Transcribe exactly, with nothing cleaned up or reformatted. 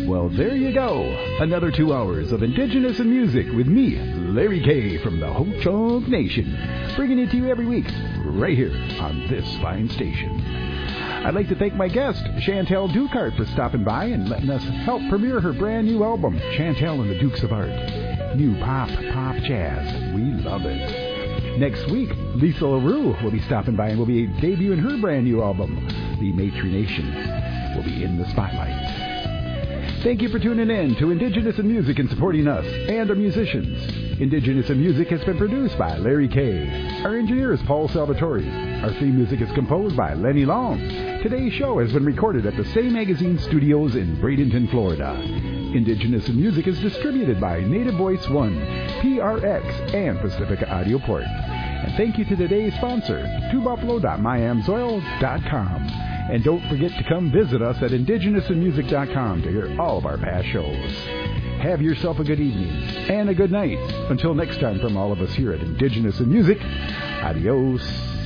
Well, there you go. Another two hours of Indigenous in Music with me, Larry K. from the Ho-Chunk Nation, bringing it to you every week right here on this fine station. I'd like to thank my guest, Chantel Dukart, for stopping by and letting us help premiere her brand new album, Chantel and the Dukes of Art. New pop, pop jazz. We love it. Next week, Lisa LaRue will be stopping by and will be debuting her brand new album, The Matri Nation, will be in the spotlight. Thank you for tuning in to Indigenous in Music and supporting us and our musicians. Indigenous in Music has been produced by Larry K. Our engineer is Paul Salvatore. Our theme music is composed by Lenny Long. Today's show has been recorded at the Say Magazine Studios in Bradenton, Florida. Indigenous in Music is distributed by Native Voice One, P R X, and Pacifica Audio Port. And thank you to today's sponsor, two buffalo dot my amsoil dot com. And don't forget to come visit us at indigenous in music dot com to hear all of our past shows. Have yourself a good evening and a good night. Until next time, from all of us here at Indigenous in Music, adios.